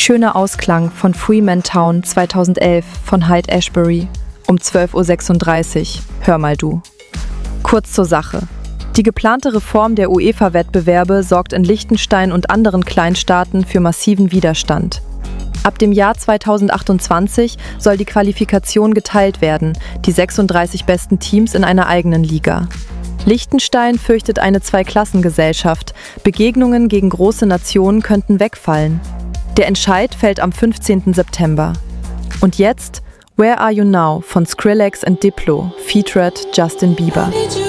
Schöner Ausklang von Freeman-Town 2011 von Hyde Ashbury um 12:36 Uhr. Hör mal du. Kurz zur Sache. Die geplante Reform der UEFA-Wettbewerbe sorgt in Liechtenstein und anderen Kleinstaaten für massiven Widerstand. Ab dem Jahr 2028 soll die Qualifikation geteilt werden, die 36 besten Teams in einer eigenen Liga. Liechtenstein fürchtet eine Zweiklassengesellschaft. Begegnungen gegen große Nationen könnten wegfallen. Der Entscheid fällt am 15. September. Und jetzt Where Are You Now von Skrillex and Diplo featured Justin Bieber.